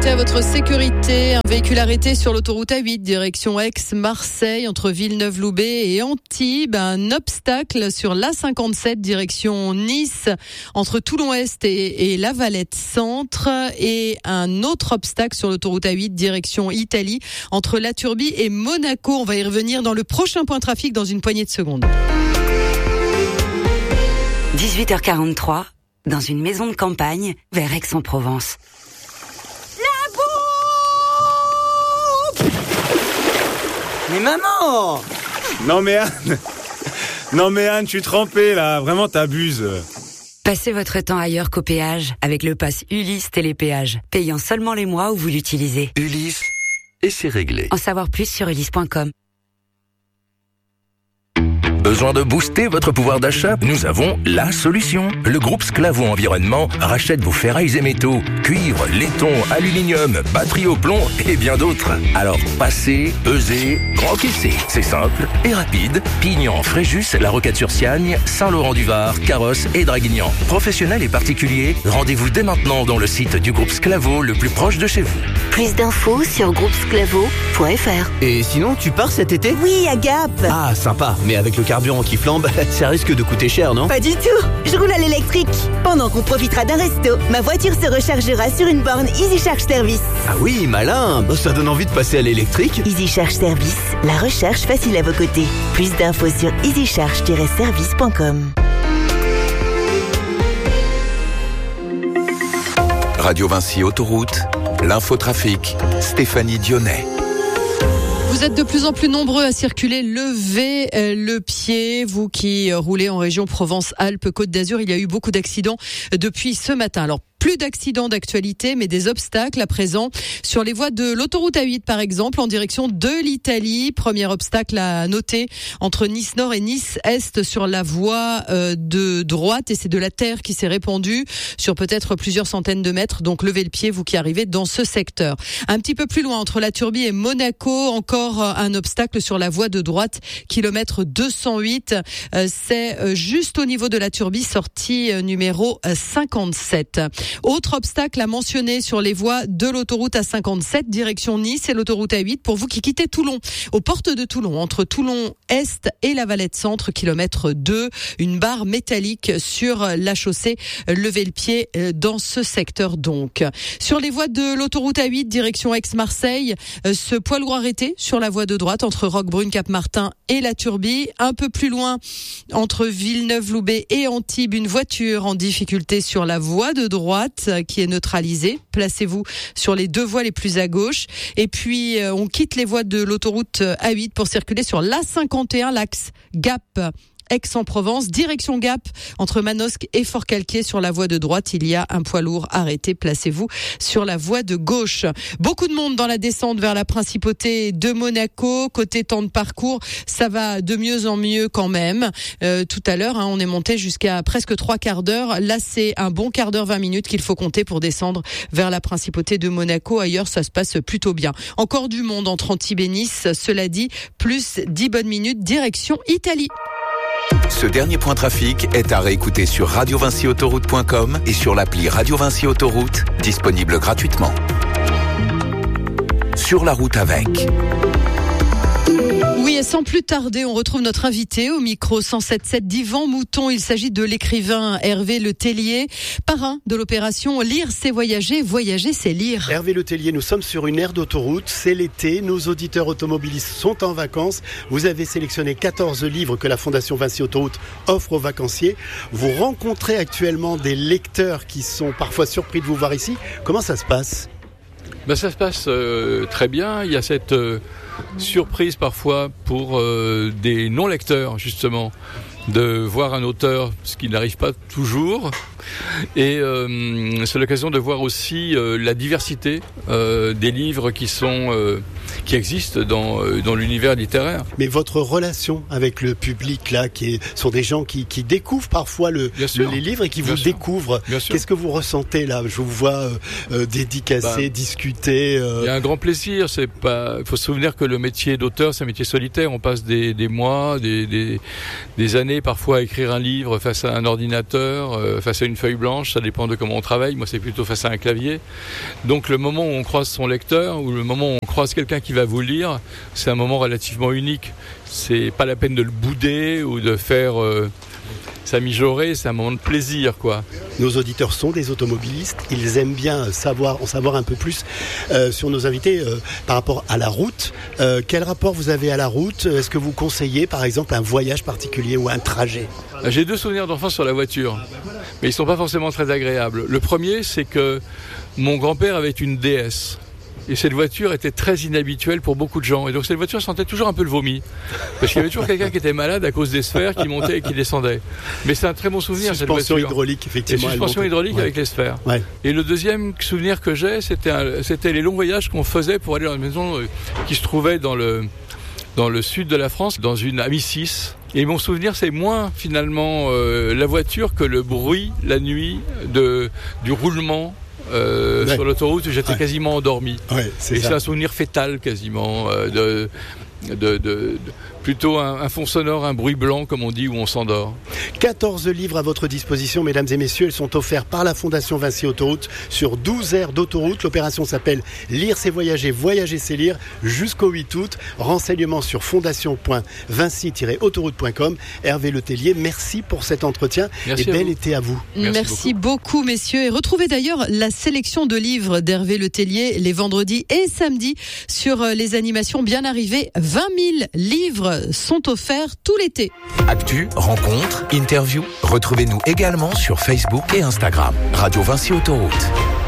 Écoutez à votre sécurité, un véhicule arrêté sur l'autoroute A8 direction Aix-Marseille entre Villeneuve-Loubet et Antibes. Un obstacle sur l'A57 direction Nice entre Toulon-Est et La Valette-Centre. Et un autre obstacle sur l'autoroute A8 direction Italie entre La Turbie et Monaco. On va y revenir dans le prochain point trafic dans une poignée de secondes. 18h43, dans une maison de campagne vers Aix-en-Provence. Mais maman! Non mais Anne, je suis trempé là, vraiment t'abuses. Passez votre temps ailleurs qu'au péage avec le pass Ulysse Télépéage, payant seulement les mois où vous l'utilisez. Ulysse, et c'est réglé. En savoir plus sur ulysse.com. Besoin de booster votre pouvoir d'achat? Nous avons la solution. Le groupe Sclavo Environnement rachète vos ferrailles et métaux, cuivre, laiton, aluminium, batterie au plomb et bien d'autres. Alors passez, pesez, encaissez. C'est simple et rapide. Pignan, Fréjus, La Roquette-sur-Siagne, Saint-Laurent-du-Var, Carrosse et Draguignan. Professionnels et particuliers, rendez-vous dès maintenant dans le site du groupe Sclavo le plus proche de chez vous. Plus d'infos sur groupesclavo.fr. Et sinon, tu pars cet été? Oui, à Gap. Ah, sympa, mais avec le carburant qui flambe, ça risque de coûter cher, non? Pas du tout, je roule à l'électrique. Pendant qu'on profitera d'un resto, ma voiture se rechargera sur une borne Easy Charge Service. Ah oui, malin, ça donne envie de passer à l'électrique. Easy Charge Service, la recharge facile à vos côtés. Plus d'infos sur easycharge-service.com. Radio Vinci Autoroute, l'infotrafic, Stéphanie Dionnet. Vous êtes de plus en plus nombreux à circuler, levez le pied. Vous qui roulez en région Provence-Alpes-Côte d'Azur, il y a eu beaucoup d'accidents depuis ce matin. Alors, plus d'accidents d'actualité, mais des obstacles à présent sur les voies de l'autoroute A8 par exemple, en direction de l'Italie. Premier obstacle à noter entre Nice Nord et Nice Est sur la voie de droite, et c'est de la terre qui s'est répandue sur peut-être plusieurs centaines de mètres. Donc levez le pied, vous qui arrivez dans ce secteur. Un petit peu plus loin, entre La Turbie et Monaco, encore un obstacle sur la voie de droite, kilomètre 208. C'est juste au niveau de La Turbie, sortie numéro 57. Autre obstacle à mentionner sur les voies de l'autoroute A57, direction Nice et l'autoroute A8 pour vous qui quittez Toulon. Aux portes de Toulon, entre Toulon-Est et La Valette-Centre, kilomètre 2, une barre métallique sur la chaussée. Levez le pied dans ce secteur donc. Sur les voies de l'autoroute A8, direction Aix-Marseille, ce poids lourd arrêté sur la voie de droite entre Roquebrune, Cap-Martin et La Turbie. Un peu plus loin, entre Villeneuve-Loubet et Antibes, une voiture en difficulté sur la voie de droite qui est neutralisée. Placez-vous sur les deux voies les plus à gauche. Et puis, on quitte les voies de l'autoroute A8 pour circuler sur l'A51, l'axe Gap. Aix-en-Provence, direction Gap, entre Manosque et Fort-Calquier. Sur la voie de droite, il y a un poids lourd arrêté. Placez-vous sur la voie de gauche. Beaucoup de monde dans la descente vers la principauté de Monaco. Côté temps de parcours, ça va de mieux en mieux quand même. Tout à l'heure, on est monté jusqu'à presque 3 quarts d'heure. Là, c'est un bon quart d'heure, 20 minutes qu'il faut compter pour descendre vers la principauté de Monaco. Ailleurs, ça se passe plutôt bien. Encore du monde entre Antibes et Nice. Cela dit, plus 10 bonnes minutes, direction Italie. Ce dernier point trafic est à réécouter sur radiovinciautoroute.com et sur l'appli Radio Vinci Autoroute, disponible gratuitement. Sur la route avec. Oui, et sans plus tarder, on retrouve notre invité au micro 107.7 d'Yvan Mouton. Il s'agit de l'écrivain Hervé Le Tellier, parrain de l'opération Lire c'est voyager, voyager c'est lire. Hervé Le Tellier, nous sommes sur une aire d'autoroute, c'est l'été, nos auditeurs automobilistes sont en vacances. Vous avez sélectionné 14 livres que la Fondation Vinci Autoroute offre aux vacanciers. Vous rencontrez actuellement des lecteurs qui sont parfois surpris de vous voir ici. Comment ça se passe ? Ça se passe très bien. Il y a cette surprise parfois pour des non-lecteurs, justement, de voir un auteur, ce qui n'arrive pas toujours. Et c'est l'occasion de voir aussi la diversité des livres qui qui existent dans l'univers littéraire. Mais votre relation avec le public, là, sont des gens qui découvrent parfois les livres et qui vous découvrent. Qu'est-ce que vous ressentez là ? Je vous vois dédicacer, discuter. Il y a un grand plaisir. Il faut se souvenir que le métier d'auteur, c'est un métier solitaire. On passe des mois, des années parfois à écrire un livre face à un ordinateur, face à une feuille blanche. Ça dépend de comment on travaille. Moi, c'est plutôt face à un clavier. Donc le moment où on croise son lecteur ou le moment où on croise quelqu'un qui va vous lire, c'est un moment relativement unique. C'est pas la peine de le bouder ou de faire s'amijorer, c'est un moment de plaisir, quoi. Nos auditeurs sont des automobilistes, ils aiment bien en savoir un peu plus sur nos invités par rapport à la route. Quel rapport vous avez à la route ? Est-ce que vous conseillez par exemple un voyage particulier ou un trajet ? J'ai 2 souvenirs d'enfance sur la voiture, mais ils sont pas forcément très agréables. Le premier, c'est que mon grand-père avait une DS. Et cette voiture était très inhabituelle pour beaucoup de gens. Et donc cette voiture sentait toujours un peu le vomi. Parce qu'il y avait toujours quelqu'un qui était malade à cause des sphères qui montaient et qui descendaient. Mais c'est un très bon souvenir, cette voiture. Suspension hydraulique, effectivement. Suspension hydraulique avec les sphères. Ouais. Et le deuxième souvenir que j'ai, c'était les longs voyages qu'on faisait pour aller dans une maison qui se trouvait dans le sud de la France, dans une Amicis. Et mon souvenir, c'est moins finalement la voiture que le bruit, la nuit, du roulement. Sur l'autoroute où j'étais quasiment endormi. C'est un souvenir fétal quasiment plutôt un fond sonore, un bruit blanc comme on dit, où on s'endort. 14 livres à votre disposition, mesdames et messieurs. Ils sont offerts par la Fondation Vinci Autoroute sur 12 aires d'autoroute. L'opération s'appelle Lire c'est voyager, voyager c'est lire, jusqu'au 8 août. Renseignements sur fondation.vinci-autoroute.com. Hervé Letellier, merci pour cet entretien. Merci et bel été à vous. Merci beaucoup, messieurs. Et retrouvez d'ailleurs la sélection de livres d'Hervé Letellier les vendredis et samedis sur les animations bien arrivées. 20 000 livres sont offerts tout l'été. Actu, rencontres, interviews, retrouvez-nous également sur Facebook et Instagram. Radio Vinci Autoroute.